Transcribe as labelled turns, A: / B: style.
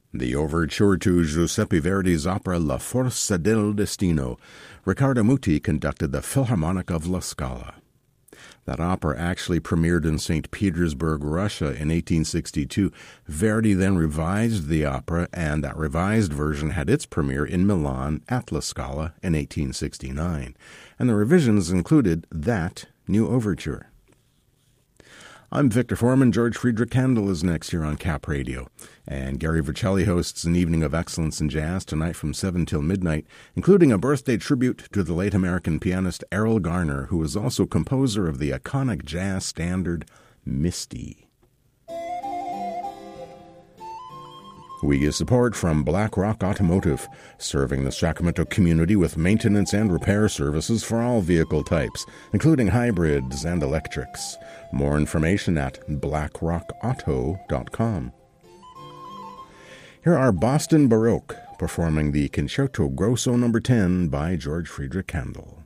A: The overture to Giuseppe Verdi's opera La Forza del Destino. Riccardo Muti conducted the Philharmonic of La Scala. That opera actually premiered in St. Petersburg, Russia in 1862. Verdi then revised the opera, and that revised version had its premiere in Milan at La Scala in 1869. And the revisions included that new overture. I'm Victor Foreman. George Friedrich Handel is next here on Cap Radio. And Gary Vercelli hosts an evening of excellence in jazz tonight from 7 till midnight, including a birthday tribute to the late American pianist Errol Garner, who was also composer of the iconic jazz standard Misty. We get support from Black Rock Automotive, serving the Sacramento community with maintenance and repair services for all vehicle types, including hybrids and electrics. More information at blackrockauto.com. Here are Boston Baroque performing the Concerto Grosso No. 10 by George Friedrich Handel.